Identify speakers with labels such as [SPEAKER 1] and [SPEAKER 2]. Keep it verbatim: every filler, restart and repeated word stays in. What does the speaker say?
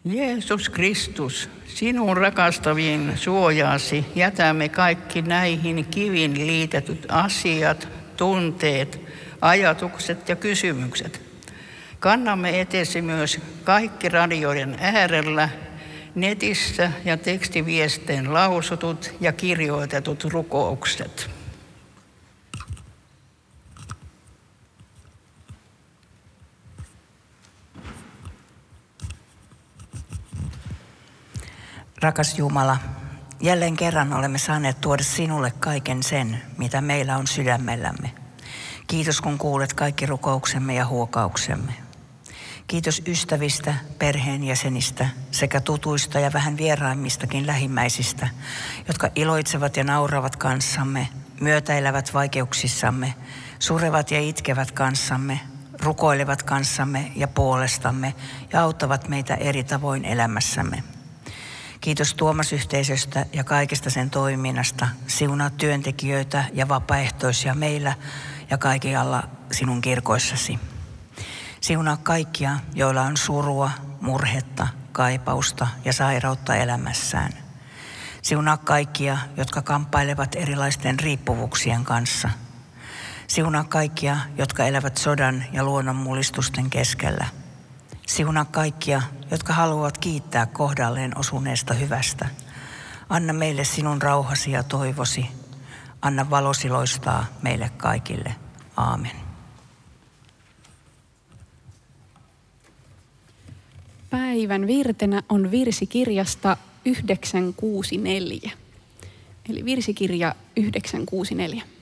[SPEAKER 1] Jeesus Kristus, sinun rakastaviin suojaasi jätämme kaikki näihin kivin liitetyt asiat, tunteet, ajatukset ja kysymykset. Kannamme eteesi myös kaikki radioiden äärellä, netissä ja tekstiviestein lausutut ja kirjoitetut rukoukset.
[SPEAKER 2] Rakas Jumala, jälleen kerran olemme saaneet tuoda sinulle kaiken sen, mitä meillä on sydämellämme. Kiitos, kun kuulet kaikki rukouksemme ja huokauksemme. Kiitos ystävistä, perheenjäsenistä sekä tutuista ja vähän vieraimmistakin lähimmäisistä, jotka iloitsevat ja nauravat kanssamme, myötäilevät vaikeuksissamme, surevat ja itkevät kanssamme, rukoilevat kanssamme ja puolestamme ja auttavat meitä eri tavoin elämässämme. Kiitos Tuomas-yhteisöstä ja kaikesta sen toiminnasta. Siunaa työntekijöitä ja vapaaehtoisia meillä ja kaikkialla sinun kirkoissasi. Siunaa kaikkia, joilla on surua, murhetta, kaipausta ja sairautta elämässään. Siunaa kaikkia, jotka kamppailevat erilaisten riippuvuuksien kanssa. Siunaa kaikkia, jotka elävät sodan ja luonnonmullistusten keskellä. Siunaa kaikkia, jotka haluavat kiittää kohdalleen osuneesta hyvästä. Anna meille sinun rauhasi ja toivosi. Anna valosi loistaa meille kaikille. Aamen.
[SPEAKER 3] Päivän virtenä on virsikirjasta yhdeksänsataa kuusikymmentäneljä. Eli virsikirja yhdeksänsataa kuusikymmentäneljä.